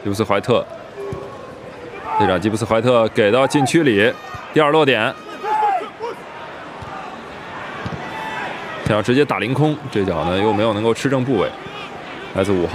布斯怀特，队长吉布斯怀特给到禁区里，第2落点，想要直接打凌空，这脚呢又没有能够吃正部位，来自5号。